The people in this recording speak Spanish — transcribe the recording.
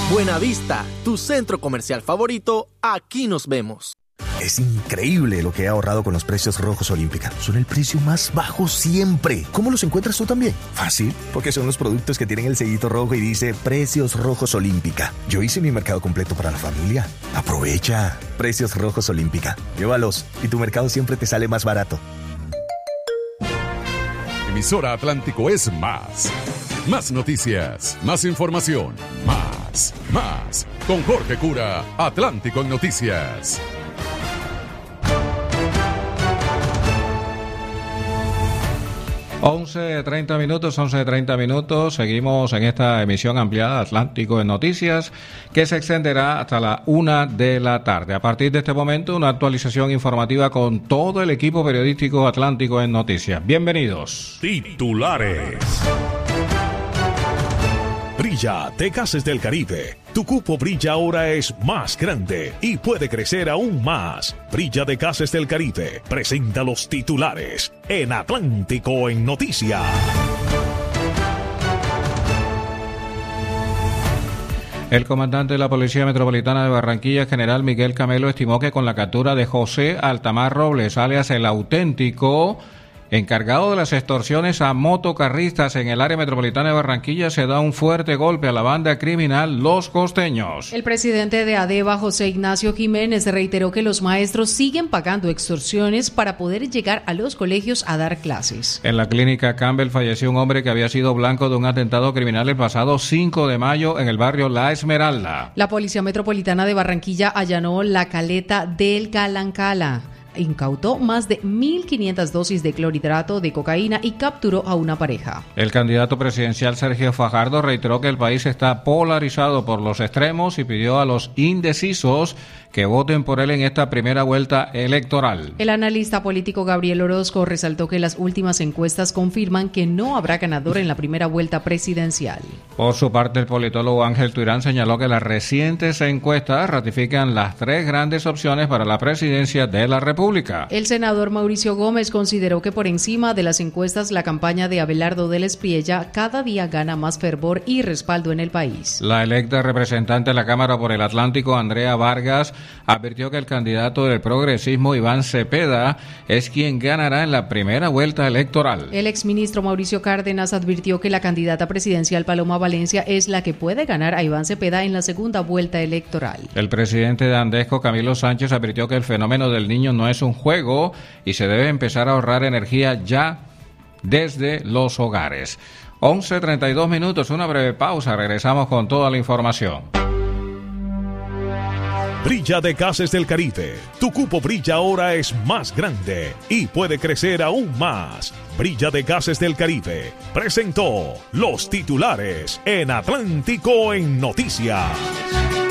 Buenavista, tu centro comercial favorito, aquí nos vemos. Es increíble lo que he ahorrado con los precios rojos Olímpica. Son el precio más bajo siempre. ¿Cómo los encuentras tú también? Fácil, porque son los productos que tienen el sellito rojo y dice Precios Rojos Olímpica. Yo hice mi mercado completo para la familia. Aprovecha. Precios Rojos Olímpica. Llévalos y tu mercado siempre te sale más barato. Emisora Atlántico es más. Más noticias, más información, más. Con Jorge Cura, Atlántico en Noticias. Once de 30 minutos. Seguimos en esta emisión ampliada Atlántico en Noticias, que se extenderá hasta la 1 de la tarde. A partir de este momento, una actualización informativa con todo el equipo periodístico Atlántico en Noticias. Bienvenidos. Titulares. Brilla de Gases del Caribe. Tu cupo Brilla ahora es más grande y puede crecer aún más. Brilla de Gases del Caribe presenta los titulares en Atlántico en Noticias. El comandante de la Policía Metropolitana de Barranquilla, general Miguel Camelo, estimó que con la captura de José Altamar Robles, alias El Auténtico, encargado de las extorsiones a motocarristas en el área metropolitana de Barranquilla, se da un fuerte golpe a la banda criminal Los Costeños. El presidente de ADEVA, José Ignacio Jiménez, reiteró que los maestros siguen pagando extorsiones para poder llegar a los colegios a dar clases. En la clínica Campbell falleció un hombre que había sido blanco de un atentado criminal el pasado 5 de mayo en el barrio La Esmeralda. La Policía Metropolitana de Barranquilla allanó la caleta del Calancala. Incautó más de 1.500 dosis de clorhidrato de cocaína y capturó a una pareja. El candidato presidencial Sergio Fajardo reiteró que el país está polarizado por los extremos y pidió a los indecisos que voten por él en esta primera vuelta electoral. El analista político Gabriel Orozco resaltó que las últimas encuestas confirman que no habrá ganador en la primera vuelta presidencial. Por su parte, el politólogo Ángel Tuirán señaló que las recientes encuestas ratifican las tres grandes opciones para la presidencia de la República. El senador Mauricio Gómez consideró que por encima de las encuestas la campaña de Abelardo del Espriella cada día gana más fervor y respaldo en el país. La electa representante de la Cámara por el Atlántico, Andrea Vargas, advirtió que el candidato del progresismo, Iván Cepeda, es quien ganará en la primera vuelta electoral. El exministro Mauricio Cárdenas advirtió que la candidata presidencial Paloma Valencia es la que puede ganar a Iván Cepeda en la segunda vuelta electoral. El presidente de Andesco, Camilo Sánchez, advirtió que el fenómeno del niño no es un juego y se debe empezar a ahorrar energía ya desde los hogares. 11:32 minutos, una breve pausa, regresamos con toda la información. Brilla de Gases del Caribe. Tu cupo Brilla ahora es más grande y puede crecer aún más. Brilla de Gases del Caribe presentó los titulares en Atlántico en Noticias.